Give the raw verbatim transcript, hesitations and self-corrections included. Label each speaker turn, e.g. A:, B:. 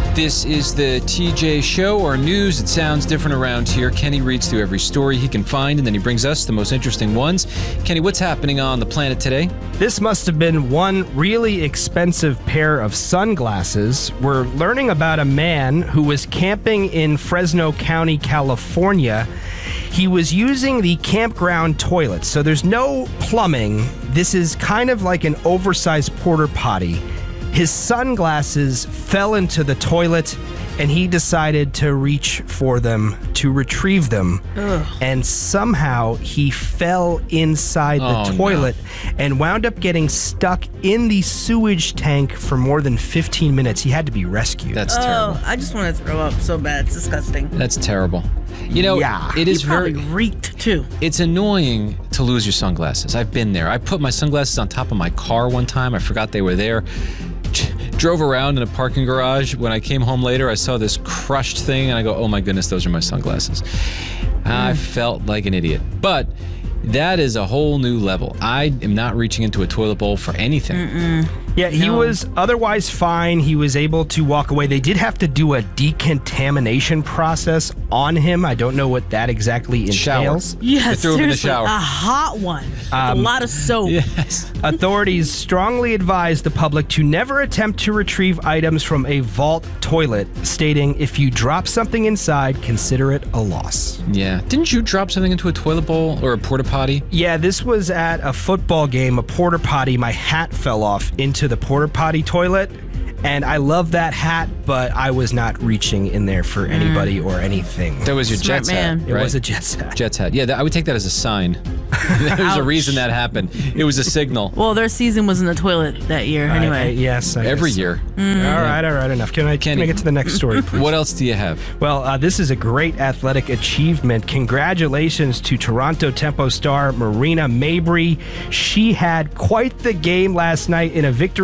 A: This is the T J Show, or news. It sounds different around here. Kenny reads through every story he can find, and then he brings us the most interesting ones. Kenny, what's happening on the planet today?
B: This must have been one really expensive pair of sunglasses. We're learning about a man who was camping in Fresno County, California. He was using the campground toilet, so there's no plumbing. This is kind of like an oversized porta potty. His sunglasses fell into the toilet, and he decided to reach for them to retrieve them. Ugh. And somehow he fell inside the
A: oh,
B: toilet
A: no.
B: and wound up getting stuck in the sewage tank for more than fifteen minutes. He had to be rescued.
A: That's
C: oh,
A: terrible.
C: I just want to throw up so bad. It's disgusting.
A: That's terrible. You know,
B: yeah.
A: it is
C: he probably
A: very
C: reeked too.
A: It's annoying to lose your sunglasses. I've been there. I put my sunglasses on top of my car one time. I forgot they were there. Drove around in a parking garage. When I came home later, I saw this crushed thing, and I go, oh my goodness, those are my sunglasses. Mm. I felt like an idiot. But that is a whole new level. I am not reaching into a toilet bowl for anything.
C: Mm-mm.
B: Yeah, he
C: No.
B: was otherwise fine. He was able to walk away. They did have to do a decontamination process on him. I don't know what that exactly entails.
C: Yeah,
A: They threw him in the
C: seriously,
A: shower.
C: a hot one. With
B: Um,
C: a lot of soap.
A: Yes.
B: Authorities strongly advise the public to never attempt to retrieve items from a vault toilet, stating, if you drop something inside, consider it a loss.
A: Yeah. Didn't you drop something into a toilet bowl or a porta potty?
B: Yeah, this was at a football game, a porta potty. My hat fell off into the porta potty toilet, and I love that hat, but I was not reaching in there for anybody or anything.
A: That was your
C: Smart
A: Jets
C: man.
A: hat,
B: It
A: right?
B: was a Jets hat.
A: Jets hat. Yeah, that, I would take that as a sign. There's a
C: Ouch.
A: reason that happened. It was a signal.
C: Well, their season was in the toilet that year
B: I-
C: anyway.
B: I- yes. I
A: Every
B: guess.
A: year.
B: All right, all right, enough. Can I, can
A: Kenny.
B: I get to the next story, please?
A: What else do you have?
B: Well, uh, this is a great athletic achievement. Congratulations to Toronto Tempo star Marina Mabrey. She had quite the game last night in a victory